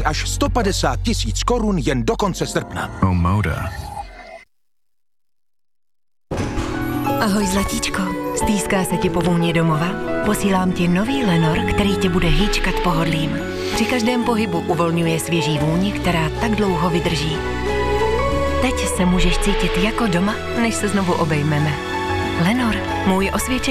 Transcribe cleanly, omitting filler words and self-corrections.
zlevnění až 150 000 korun jen do konce srpna. Omoda. Ahoj zlatíčko, stýská se ti po vůni domova? Posílám ti nový Lenor, který tě bude hýčkat pohodlím. Při každém pohybu uvolňuje svěží vůni, která tak dlouho vydrží. Teď se můžeš cítit jako doma, než se znovu obejmeme. Lenor, můj osvědčený